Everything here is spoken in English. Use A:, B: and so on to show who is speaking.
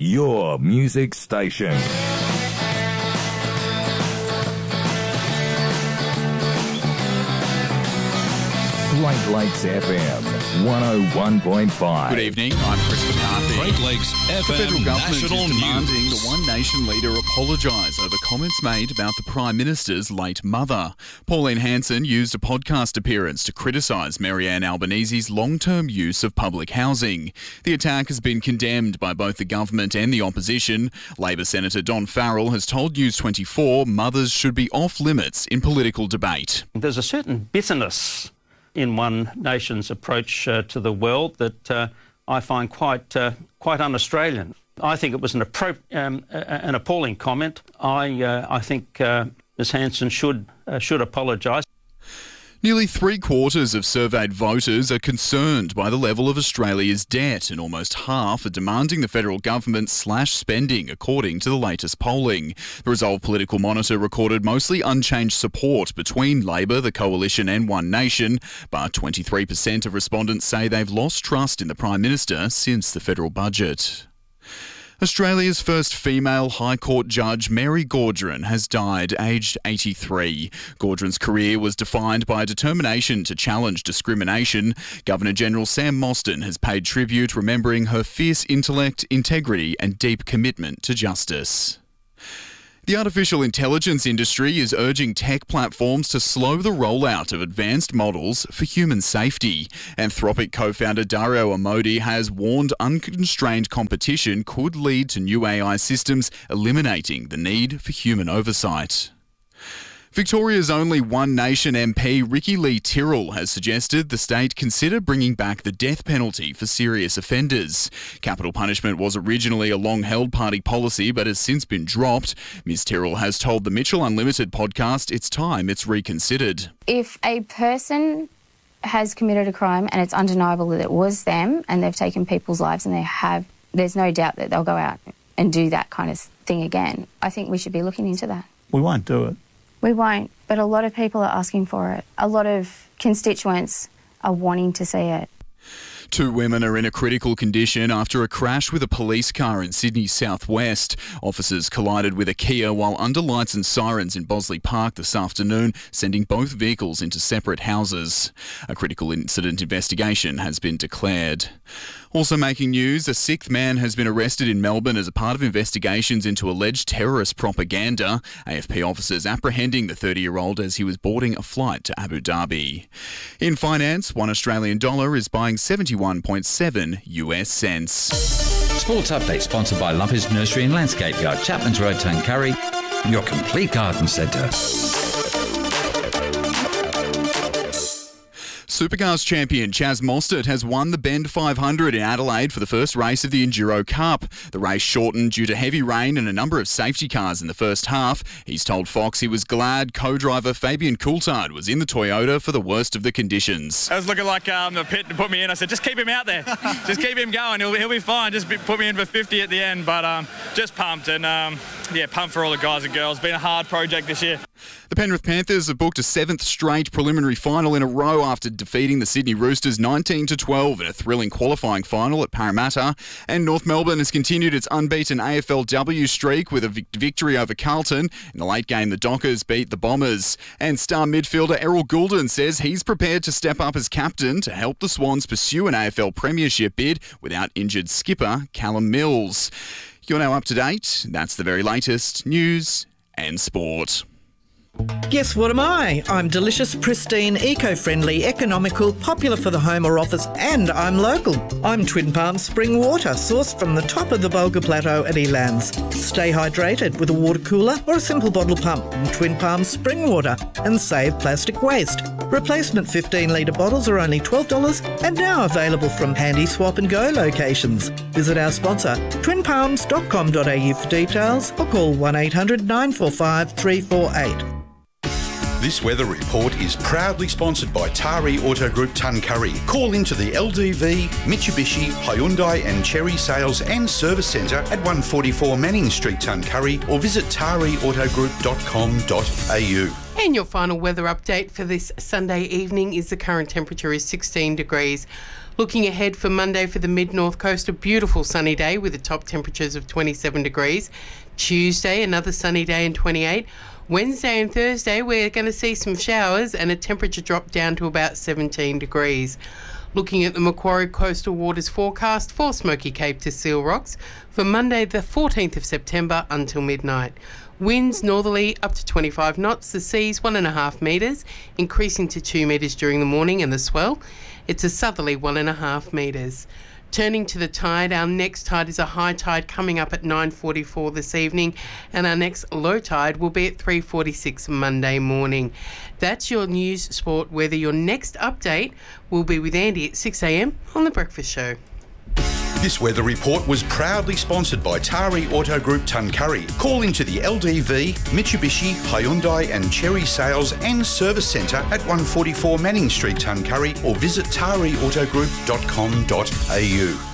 A: your music station. Great Lakes FM 101.5.
B: Good evening, I'm Chris McCarthy.
C: Great Lakes FM
B: The federal government
C: National
B: is demanding
C: News.
B: the One Nation leader apologise over comments made about the Prime Minister's late mother. Pauline Hanson used a podcast appearance to criticise Marianne Albanese's long-term use of public housing. The attack has been condemned by both the government and the opposition. Labor Senator Don Farrell has told News 24 mothers should be off limits in political debate.
D: There's a certain bitterness in One Nation's approach to the world that I find quite un-Australian. I think it was an appalling comment. I think Ms Hanson should apologise.
B: Nearly three-quarters of surveyed voters are concerned by the level of Australia's debt, and almost half are demanding the federal government slash spending, according to the latest polling. The Resolve Political Monitor recorded mostly unchanged support between Labor, the Coalition and One Nation, but 23% of respondents say they've lost trust in the Prime Minister since the federal budget. Australia's first female High Court judge, Mary Gaudron, has died aged 83. Gaudron's career was defined by a determination to challenge discrimination. Governor-General Sam Mostyn has paid tribute, remembering her fierce intellect, integrity and deep commitment to justice. The artificial intelligence industry is urging tech platforms to slow the rollout of advanced models for human safety. Anthropic co-founder Dario Amodi has warned unconstrained competition could lead to new AI systems eliminating the need for human oversight. Victoria's only One Nation MP, Ricky Lee Tyrrell, has suggested the state consider bringing back the death penalty for serious offenders. Capital punishment was originally a long-held party policy but has since been dropped. Ms Tyrrell has told the Mitchell Unlimited podcast it's time it's reconsidered.
E: If a person has committed a crime and it's undeniable that it was them and they've taken people's lives and there's no doubt that they'll go out and do that kind of thing again, I think we should be looking into that.
F: We won't do it.
E: We won't, but a lot of people are asking for it. A lot of constituents are wanting to see it.
B: Two women are in a critical condition after a crash with a police car in Sydney's southwest. Officers collided with a Kia while under lights and sirens in Bosley Park this afternoon, sending both vehicles into separate houses. A critical incident investigation has been declared. Also making news, a sixth man has been arrested in Melbourne as a part of investigations into alleged terrorist propaganda. AFP officers apprehending the 30-year-old as he was boarding a flight to Abu Dhabi. In finance, $1 Australian is buying 71.7 US cents.
G: Sports Update sponsored by Lumpy's Nursery and Landscape Yard, Chapman's Road, Tuncurry, your complete garden centre.
B: Supercars champion Chaz Mostert has won the Bend 500 in Adelaide for the first race of the Enduro Cup. The race shortened due to heavy rain and a number of safety cars in the first half. He's told Fox he was glad co-driver Fabian Coulthard was in the Toyota for the worst of the conditions.
H: I was looking like the pit to put me in. I said, just keep him out there. Just keep him going. He'll be fine. Just put me in for 50 at the end. But just pumped and, pumped for all the guys and girls. Been a hard project this year.
B: The Penrith Panthers have booked a seventh straight preliminary final in a row after defeating the Sydney Roosters 19-12 in a thrilling qualifying final at Parramatta. And North Melbourne has continued its unbeaten AFLW streak with a victory over Carlton. In the late game, the Dockers beat the Bombers. And star midfielder Errol Goulden says he's prepared to step up as captain to help the Swans pursue an AFL premiership bid without injured skipper Callum Mills. You're now up to date. That's the very latest news and sport.
I: Guess what am I? I'm delicious, pristine, eco-friendly, economical, popular for the home or office, and I'm local. I'm Twin Palms Spring Water, sourced from the top of the Bulga Plateau at Elands. Stay hydrated with a water cooler or a simple bottle pump from Twin Palms Spring Water and save plastic waste. Replacement 15-litre bottles are only $12 and now available from Handy Swap and Go locations. Visit our sponsor, twinpalms.com.au for details or call 1800 945 348.
C: This weather report is proudly sponsored by Tari Auto Group Tuncurry. Call into the LDV, Mitsubishi, Hyundai and Chery Sales and Service Centre at 144 Manning Street, Tuncurry, or visit tariautogroup.com.au.
J: And your final weather update for this Sunday evening is the current temperature is 16 degrees.
F: Looking ahead for Monday for the mid-north coast, a beautiful sunny day with the top temperatures of 27 degrees. Tuesday, another sunny day and 28. Wednesday and Thursday, we're going to see some showers and a temperature drop down to about 17 degrees. Looking at the Macquarie Coastal Waters forecast for Smoky Cape to Seal Rocks for Monday the 14th of September until midnight. Winds northerly up to 25 knots, the seas 1.5 metres, increasing to 2 metres during the morning, and the swell, it's a southerly 1.5 metres. Turning to the tide, our next tide is a high tide coming up at 9:44 this evening, and our next low tide will be at 3:46 Monday morning. That's your news, sport, weather. Your next update will be with Andy at 6 a.m. on The Breakfast Show.
C: This weather report was proudly sponsored by Tari Auto Group Tuncurry. Call into the LDV, Mitsubishi, Hyundai and Cherry Sales and Service Centre at 144 Manning Street, Tuncurry, or visit tariautogroup.com.au.